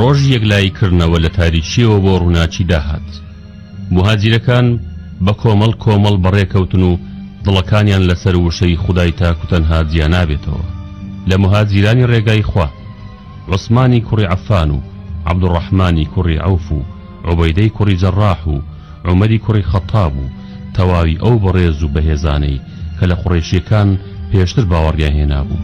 ڕۆژ یەکلایکردنەوە لە تاریچیەوە بۆ ڕووناچی داهات. مهاجرەکان بە کۆمەڵ کۆمەڵ بەڕێکەوتن و دڵەکانیان لەسەر وشەی خودای تاک و تەنها جیا نابێتەوە. لە مهاجرانی ڕێگای خوا عوسمانی کوڕی عەفان و عەبدوڕەحمانی کوڕی عەوف و عوبەیدەی کوڕی جەڕاح و عومەری کوڕی خەتاب و تەواوی ئەو بەڕێز و بەهێزانەی کە لە قوڕێشیەکان پێشتر باوەڕیان هێنابوو.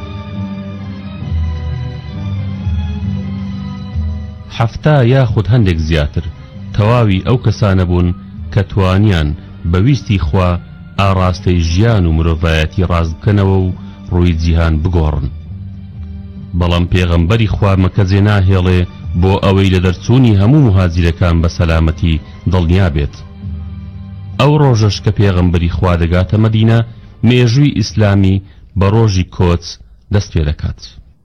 حەفتا یاخود هەندێک زیاتر تەواوی ئەو کەسانە بوون کە توانیان بەویستی خوا ئاڕاستەی ژیان و مرۆڤایەتی ڕاست بکەنەوە و ڕووی جیهان بگۆڕن. بەڵام پێغەمبەری خوا مەکەجێ ناهێڵێ بۆ ئەوەی لە دەرچوونی هەموو مهاجرەکان بە سەلامەتی دڵنیا بێت. ئەو ڕۆژەش کە پێغەمبەری خوا دەگاتە مەدینە مێژووی ئیسلامی بە ڕۆژی کۆچ دەست پێ دەکات.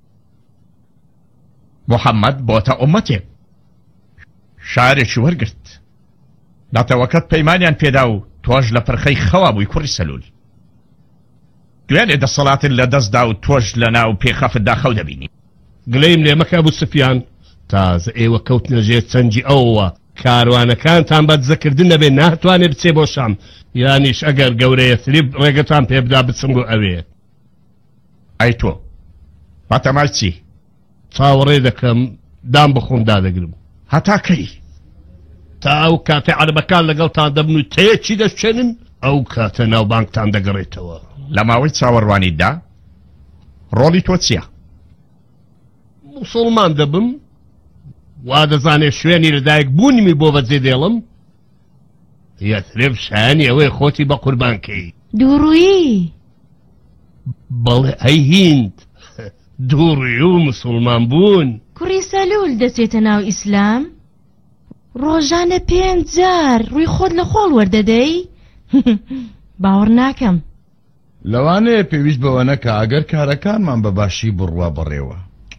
محەممەد بۆتە ئومەتێک شارێکی وەرگرت داتەوەکەت پەیمانیان پێدا و تۆش لە پرخەی خەوا بووی کوڕی سەلول. دوێنێ دەسەڵاتت لە دەستدا و تۆش لە ناو پێخەفتدا خەو دەبینی. گلەیم لێ مەکە ئەبوو سفیان، تازە ئێوە کەوتنە ژێر چەنجی ئەوەوە کاروانەکانتان بەدزەکردن نەبێ ناتوانێت بچێ بۆ شام، یانیش ئەگەر گەورەیە تریب ڕێگەتان پێ بدا بچم بۆ ئەوێ. ئەی تۆ باتەمای چی؟ چاوەڕێ دەکەم دام بخۆم دادەگرم. هەتا کەی؟ تا ئەو کاتە عەرەبەکان لەگەڵتان دەبن و تەیەکی دەشێنن ئەو کاتە ناوبانگتان دەگەڕێتەوە. لە ماوەی چاوەڕوانیتدا ڕۆڵی تۆ چییە؟ موسڵمان دەبم، وا دەزانێ شوێنی لەدایک بوونیمی بۆ بەجێ دێڵم، یەثرب شایانی ئەوەی خۆتی بە قوربانکەی. دووڕوویی؟ بەڵێ ئەی هیند، دووڕووی و موسڵمان بوون. کوڕی سەلول دەچێتە ناو ئیسلام؟ ڕۆژانە 5 جار ڕووی خۆت لە خۆڵ وەردەدەی؟ باوەڕ ناکەم. لەوانەیە پێویست بەوە نەکە ئەگەر کارەکانمان بە باشی بڕوا بڕێوە.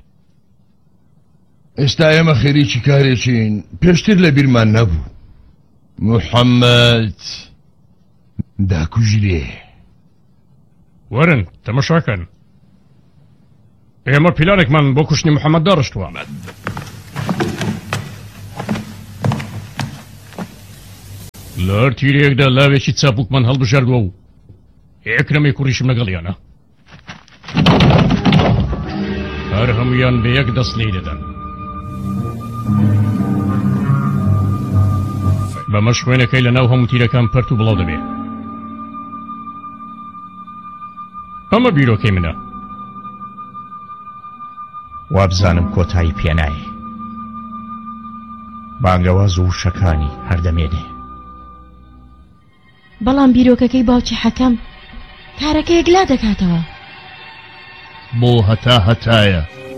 ئێستا ئێمە خێریکی کارێکین پێشتر لە بیرمان نەبوو. محەممەد داکوژرێ. وەرن تەماشاکەن، ئێمە پیلانێکمان بۆ کوشتنی محەممەد داڕشتووە. لە هەر تیرێکدا لاوێکی چاپوکمان هەڵبژاردووە و ئێکرەمی کوڕیشم لەگەڵیانە، هەر هەمویان بە یەک دەست لێی دەدەن. بەمە شوێنەکەی لە ناو هەموو تیرەکان پەرت و بڵاو دەبێ. ئەمە بیرۆکەی منە. وابزانم کۆتایی پێنایە، بانگەواز و شەکانی هەردەمێنێ. بەڵام بیرۆکەکەی باوکی حەکەم کارەکە یەکلا دەکاتەوە. بۆ هەتا هەتایە